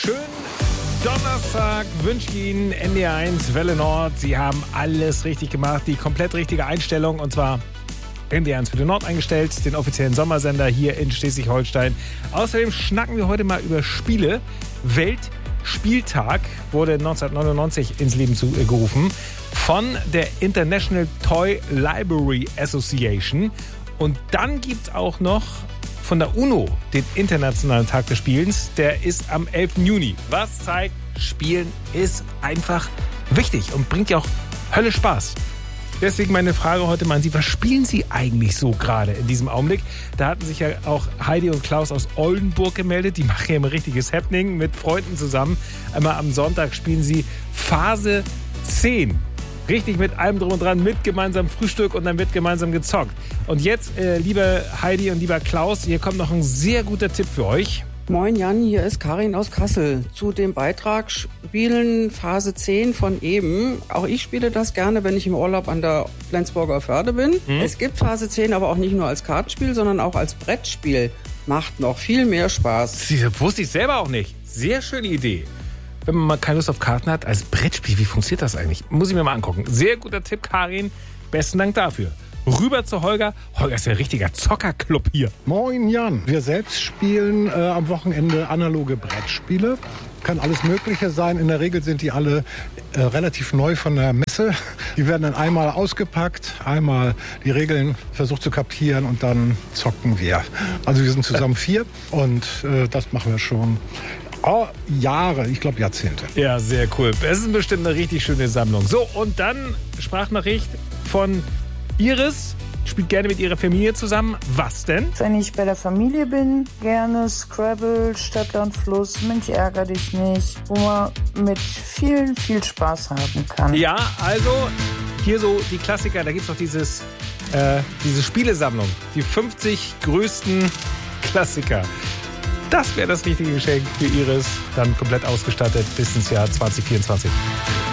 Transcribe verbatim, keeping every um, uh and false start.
Schönen Donnerstag wünsche ich Ihnen N D R eins Welle Nord. Sie haben alles richtig gemacht, die komplett richtige Einstellung, und zwar N D R eins Welle Nord eingestellt, den offiziellen Sommersender hier in Schleswig-Holstein. Außerdem schnacken wir heute mal über Spiele. Weltspieltag wurde neunzehnhundertneunundneunzig ins Leben zu, äh, gerufen von der International Toy Library Association. Und dann gibt es auch noch von der UNO den Internationalen Tag des Spielens. Der ist am elften Juni. Was zeigt, Spielen ist einfach wichtig und bringt ja auch Hölle Spaß. Deswegen meine Frage heute mal an Sie. Was spielen Sie eigentlich so gerade in diesem Augenblick? Da hatten sich ja auch Heidi und Klaus aus Oldenburg gemeldet. Die machen ja immer richtiges Happening mit Freunden zusammen. Einmal am Sonntag spielen Sie Phase zehn. Richtig mit allem drum und dran, mit gemeinsamem Frühstück, und dann wird gemeinsam gezockt. Und jetzt, äh, liebe Heidi und lieber Klaus, hier kommt noch ein sehr guter Tipp für euch. Moin Jan, hier ist Karin aus Kassel. Zu dem Beitrag Spielen Phase zehn von eben. Auch ich spiele das gerne, wenn ich im Urlaub an der Flensburger Förde bin. Hm. Es gibt Phase zehn aber auch nicht nur als Kartenspiel, sondern auch als Brettspiel. Macht noch viel mehr Spaß. Das wusste ich selber auch nicht. Sehr schöne Idee. Wenn man mal keine Lust auf Karten hat, als Brettspiel, wie funktioniert das eigentlich? Muss ich mir mal angucken. Sehr guter Tipp, Karin. Besten Dank dafür. Rüber zu Holger. Holger ist ja ein richtiger Zockerclub hier. Moin Jan. Wir selbst spielen äh, am Wochenende analoge Brettspiele. Kann alles Mögliche sein. In der Regel sind die alle äh, relativ neu von der Messe. Die werden dann einmal ausgepackt, einmal die Regeln versucht zu kapieren, und dann zocken wir. Also wir sind zusammen vier, und äh, das machen wir schon Oh, Jahre, ich glaube Jahrzehnte. Ja, sehr cool. Es ist bestimmt eine richtig schöne Sammlung. So, und dann Sprachnachricht von Iris. Spielt gerne mit ihrer Familie zusammen. Was denn? Wenn ich bei der Familie bin, gerne Scrabble, Stadt, Land, Fluss, Mensch, ärger dich nicht, wo man mit viel, viel Spaß haben kann. Ja, also hier so die Klassiker. Da gibt es noch dieses, äh, diese Spielesammlung. Die fünfzig größten Klassiker. Das wäre das richtige Geschenk für Iris. Dann komplett ausgestattet bis ins Jahr zwanzig vierundzwanzig.